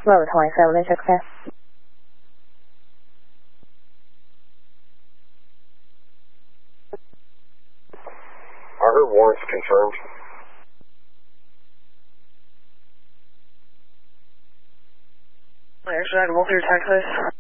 Rover 27, they check there. Are her warrants confirmed? Extraditable through Texas.